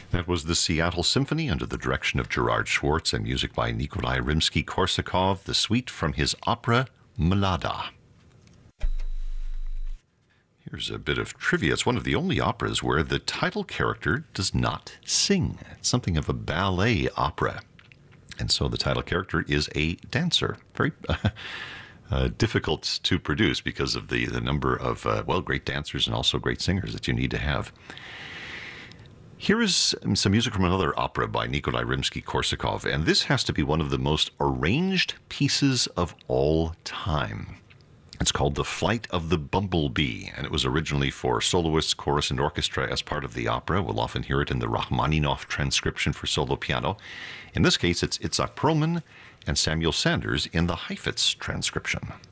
That was the Seattle Symphony under the direction of Gerard Schwartz and music by Nikolai Rimsky-Korsakov, the suite from his opera Mlada. Here's a bit of trivia. It's one of the only operas where the title character does not sing. It's something of a ballet opera. And so the title character is a dancer. Very difficult to produce because of the number of, great dancers and also great singers that you need to have. Here is some music from another opera by Nikolai Rimsky-Korsakov, and this has to be one of the most arranged pieces of all time. It's called The Flight of the Bumblebee, and it was originally for soloists, chorus, and orchestra as part of the opera. We'll often hear it in the Rachmaninoff transcription for solo piano. In this case, it's Itzhak Perlman and Samuel Sanders in the Heifetz transcription.